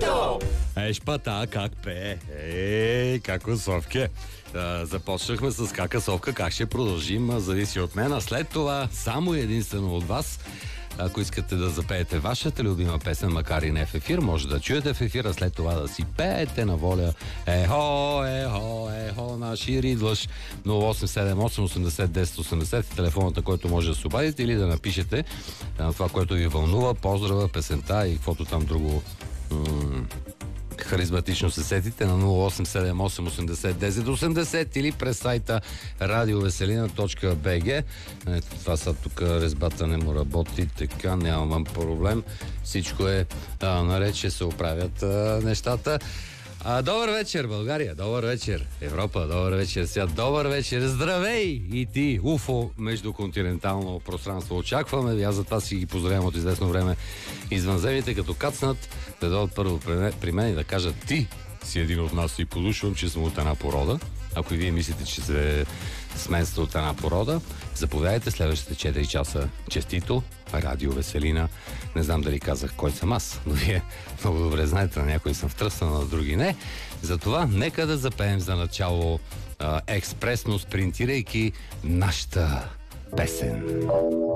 Ето! Ешпата, как пее. Како совке. Започнахме с кака совка, как ще продължим, зависи от мен. А след това, само единствено от вас, ако искате да запеете вашата любима песен, макар и не в ефир, може да чуете в ефира, след това да си пеете на воля. Ехо, ехо, ехо, наши ридваш. 0878-80-10-80 е телефонът, на който може да се обадите или да напишете това, което ви вълнува, поздрава, песента и каквото там друго харизматично се сетите на 0878-80-10-80 или през сайта radioveselina.bg. Това са тук резбата не му работи, така нямам проблем. Всичко е наред, че се оправят нещата. Добър вечер, България, добър вечер, Европа, добър вечер, свят, добър вечер, здравей и ти, УФО, междуконтинентално пространство. Очакваме ви, аз затова си ги поздравявам от известно време извънземните, като кацнат, да дойдат първо при мен и да кажат: ти си един от нас и подушвам, че съм от една порода. Ако и вие мислите, че с мен сте от една порода, заповядайте следващите 4 часа. Честито, Радио Веселина. Не знам дали казах кой съм аз, но вие много добре знаете, на някои съм втръснал, на други не. Затова нека да запеем за начало експресно, спринтирайки нашата песен.